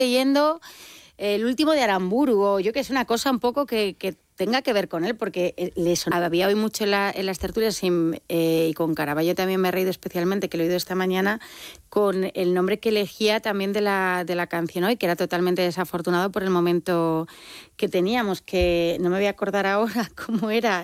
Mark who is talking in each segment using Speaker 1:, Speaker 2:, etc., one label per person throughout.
Speaker 1: leyendo el último de Aramburu, o yo que sé, una cosa un poco que tenga que ver con él, porque le sonaba. Había hoy mucho en las tertulias y con Caraballo también me he reído especialmente, que lo he oído esta mañana, con el nombre que elegía también de la canción hoy, que era totalmente desafortunado por el momento que teníamos, que no me voy a acordar ahora cómo era.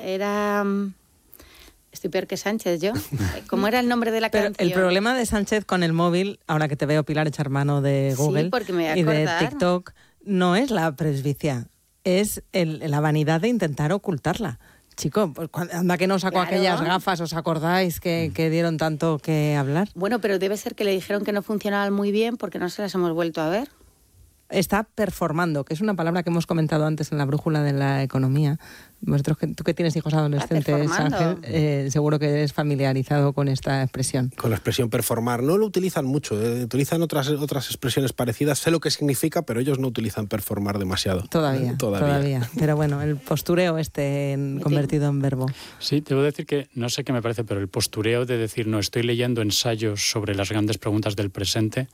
Speaker 1: Estoy peor que Sánchez, yo. ¿Cómo era el nombre de la canción?
Speaker 2: El problema de Sánchez con el móvil, ahora que te veo, Pilar, echar mano de Google
Speaker 1: sí, porque me voy a
Speaker 2: y de
Speaker 1: acordar.
Speaker 2: TikTok, no es la presbicia, es la vanidad de intentar ocultarla. Chico, pues anda que no sacó aquellas gafas, ¿os acordáis que dieron tanto que hablar?
Speaker 1: Bueno, pero debe ser que le dijeron que no funcionaban muy bien porque no se las hemos vuelto a ver.
Speaker 2: Está performando, que es una palabra que hemos comentado antes en la brújula de la economía. Vosotros, tú que tienes hijos adolescentes, Ángel, seguro que eres familiarizado con esta expresión.
Speaker 3: Con la expresión performar. No lo utilizan mucho, utilizan otras expresiones parecidas. Sé lo que significa, pero ellos no utilizan performar demasiado.
Speaker 2: Todavía. Pero bueno, el postureo convertido en verbo.
Speaker 4: Sí, debo decir que, no sé qué me parece, pero el postureo de decir, no, estoy leyendo ensayos sobre las grandes preguntas del presente,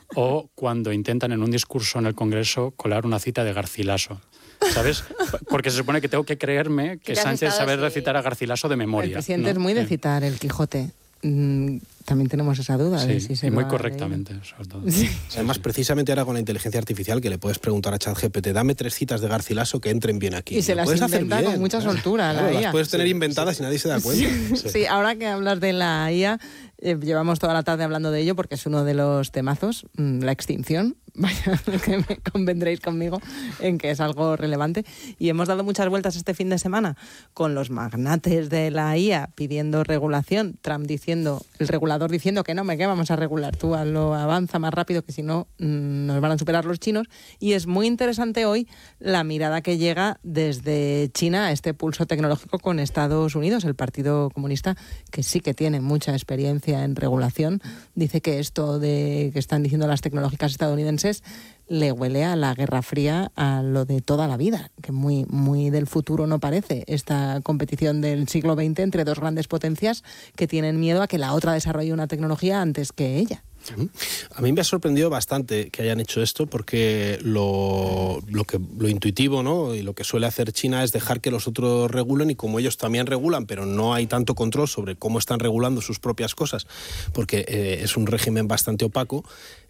Speaker 4: o cuando intentan en un discurso en el Congreso colar una cita de Garcilaso. ¿Sabes? Porque se supone que tengo que creerme que Sánchez sabe recitar a Garcilaso de memoria.
Speaker 2: El presidente es muy de citar el Quijote. También tenemos esa duda.
Speaker 4: Sí,
Speaker 2: de si se
Speaker 4: y muy correctamente, sobre todo.
Speaker 2: Sí.
Speaker 3: Además, precisamente ahora con la inteligencia artificial, que le puedes preguntar a ChatGPT, dame 3 citas de Garcilaso que entren bien aquí.
Speaker 2: Y se las inventa con mucha soltura.
Speaker 3: Claro,
Speaker 2: la IA.
Speaker 3: las puedes tener inventadas y nadie se da cuenta.
Speaker 2: Sí, ahora que hablas de la IA, llevamos toda la tarde hablando de ello porque es uno de los temazos, la extinción. Vaya, que me convendréis conmigo en que es algo relevante. Y hemos dado muchas vueltas este fin de semana con los magnates de la IA pidiendo regulación, Trump diciendo, el regulador diciendo que no, que vamos a regular, tú lo avanza más rápido que si no nos van a superar los chinos. Y es muy interesante hoy la mirada que llega desde China a este pulso tecnológico con Estados Unidos. El Partido Comunista, que sí que tiene mucha experiencia en regulación, dice que esto de que están diciendo las tecnológicas estadounidenses le huele a la Guerra Fría, a lo de toda la vida, que muy, muy del futuro no parece esta competición del siglo XX entre dos grandes potencias que tienen miedo a que la otra desarrolle una tecnología antes que ella.
Speaker 3: A mí me ha sorprendido bastante que hayan hecho esto porque lo intuitivo, ¿no? Y lo que suele hacer China es dejar que los otros regulen, y como ellos también regulan, pero no hay tanto control sobre cómo están regulando sus propias cosas, porque es un régimen bastante opaco,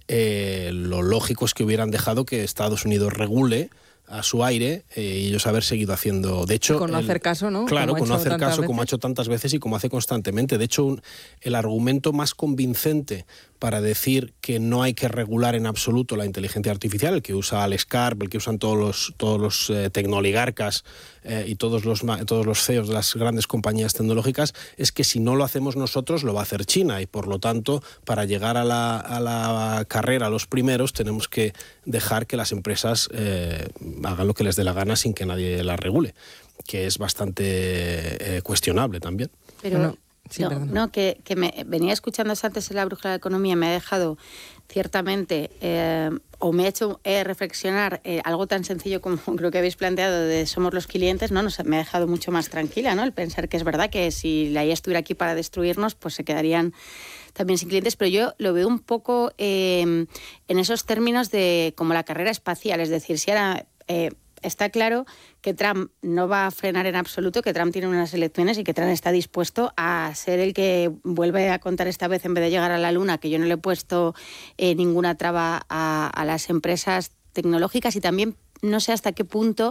Speaker 3: lo lógico es que hubieran dejado que Estados Unidos regule a su aire y ellos haber seguido haciendo. De hecho,
Speaker 2: con no hacer caso, ¿no?
Speaker 3: Claro, con no hacer caso, como ha hecho tantas veces y como hace constantemente. De hecho, el argumento más convincente para decir que no hay que regular en absoluto la inteligencia artificial, el que usa Alex Karp, el que usan todos los tecnooligarcas y todos los CEOs de las grandes compañías tecnológicas, es que si no lo hacemos nosotros, lo va a hacer China, y por lo tanto, para llegar a la carrera a los primeros, tenemos que dejar que las empresas hagan lo que les dé la gana sin que nadie las regule, que es bastante cuestionable también.
Speaker 1: Pero que me venía escuchando antes en la brújula de la economía, me ha dejado ciertamente, o me ha hecho reflexionar algo tan sencillo como creo que habéis planteado de somos los clientes, ¿no? Me ha dejado mucho más tranquila, ¿no? El pensar que es verdad que si la IA estuviera aquí para destruirnos, pues se quedarían también sin clientes, pero yo lo veo un poco en esos términos de como la carrera espacial, es decir, si ahora está claro que Trump no va a frenar en absoluto, que Trump tiene unas elecciones y que Trump está dispuesto a ser el que vuelve a contar esta vez, en vez de llegar a la luna, que yo no le he puesto ninguna traba a las empresas tecnológicas, y también no sé hasta qué punto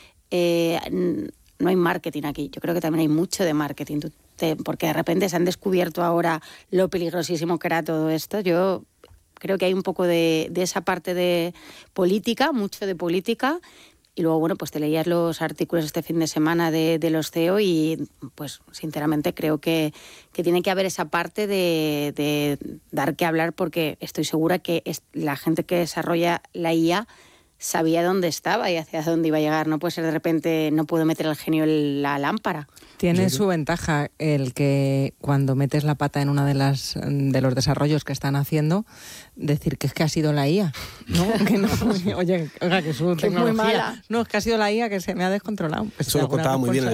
Speaker 1: no hay marketing aquí. Yo creo que también hay mucho de marketing, porque de repente se han descubierto ahora lo peligrosísimo que era todo esto. Yo creo que hay un poco de esa parte de política, mucho de política. Y luego, bueno, pues te leías los artículos este fin de semana de los CEO y, pues, sinceramente creo que tiene que haber esa parte de dar que hablar, porque estoy segura que la gente que desarrolla la IA sabía dónde estaba y hacia dónde iba a llegar. No puede ser de repente, no puedo meter al genio en la lámpara.
Speaker 2: Tiene su ventaja el que cuando metes la pata en una de los desarrollos que están haciendo, decir que es que ha sido la IA, ¿no? Que no, oye, que su tecnología, muy mala. No, es que ha sido la IA que se me ha descontrolado. Pues
Speaker 3: eso lo contaba muy bien